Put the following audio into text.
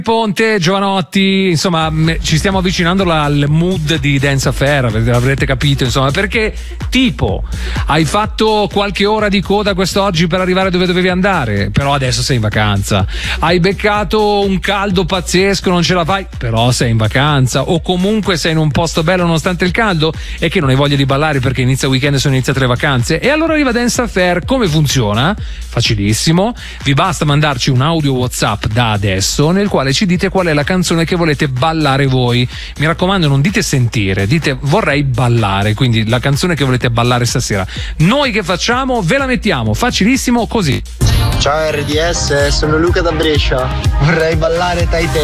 Ponte, Giovanotti, insomma ci stiamo avvicinando al mood di Dance Affair, avrete capito, insomma, perché tipo hai fatto qualche ora di coda quest'oggi per arrivare dove dovevi andare, però adesso sei in vacanza, hai beccato un caldo pazzesco, non ce la fai, però sei in vacanza, o comunque sei in un posto bello nonostante il caldo e che non hai voglia di ballare perché inizia il weekend e sono iniziate le vacanze, e allora arriva Dance Affair. Come funziona? Facilissimo, vi basta mandarci un audio WhatsApp da adesso nel quale ci dite qual è la canzone che volete ballare voi. Mi raccomando, non dite sentire, dite vorrei ballare, quindi la canzone che volete ballare stasera. Noi che facciamo? Ve la mettiamo, facilissimo così. Ciao RDS, sono Luca da Brescia, vorrei ballare Tai Te.